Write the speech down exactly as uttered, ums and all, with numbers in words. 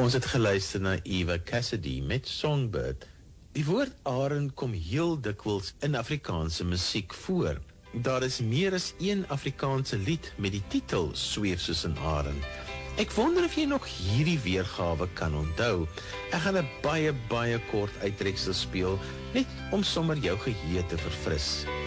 Ons het geluister na Eva Cassidy met Songbird. Die woord arend kom heel dikwels in Afrikaanse musiek voor. Daar is meer as een Afrikaanse lied met die titel Sweef soos 'n arend. Ek wonder of jy nog hierdie weergawe kan onthou. Ek gaan 'n baie, baie kort uittreksel speel, net om sommer jou geheue te verfris.